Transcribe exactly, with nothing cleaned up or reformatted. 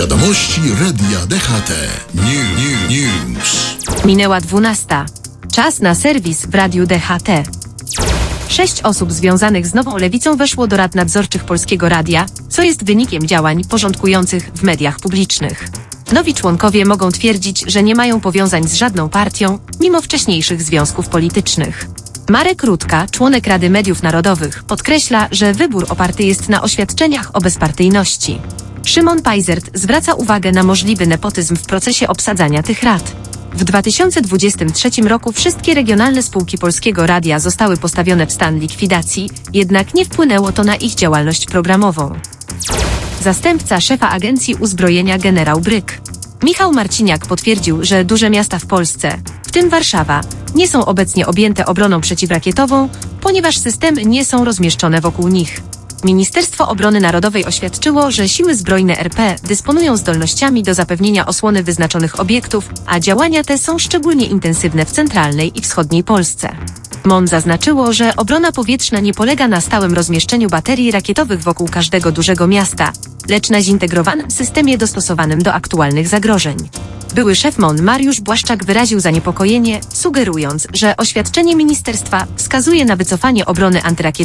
Wiadomości Radia D H T. New, new, news. Minęła dwunasta. Czas na serwis w Radiu D H T. Sześć osób związanych z Nową Lewicą weszło do rad nadzorczych Polskiego Radia, co jest wynikiem działań porządkujących w mediach publicznych. Nowi członkowie mogą twierdzić, że nie mają powiązań z żadną partią, mimo wcześniejszych związków politycznych. Marek Rutka, członek Rady Mediów Narodowych, podkreśla, że wybór oparty jest na oświadczeniach o bezpartyjności. Szymon Pajzert zwraca uwagę na możliwy nepotyzm w procesie obsadzania tych rad. W dwa tysiące dwudziestym trzecim roku wszystkie regionalne spółki Polskiego Radia zostały postawione w stan likwidacji, jednak nie wpłynęło to na ich działalność programową. Zastępca szefa Agencji Uzbrojenia generał Bryk Michał Marciniak potwierdził, że duże miasta w Polsce, w tym Warszawa, nie są obecnie objęte obroną przeciwrakietową, ponieważ systemy nie są rozmieszczone wokół nich. Ministerstwo Obrony Narodowej oświadczyło, że siły zbrojne R P dysponują zdolnościami do zapewnienia osłony wyznaczonych obiektów, a działania te są szczególnie intensywne w centralnej i wschodniej Polsce. M O N zaznaczyło, że obrona powietrzna nie polega na stałym rozmieszczeniu baterii rakietowych wokół każdego dużego miasta, lecz na zintegrowanym systemie dostosowanym do aktualnych zagrożeń. Były szef M O N Mariusz Błaszczak wyraził zaniepokojenie, sugerując, że oświadczenie ministerstwa wskazuje na wycofanie obrony antyrakietowej